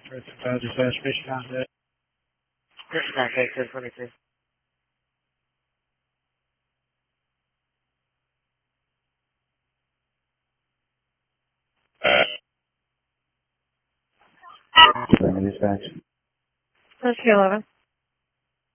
Dispatch, fish contact. Fish contact, 1022. Dispatch. That's 11.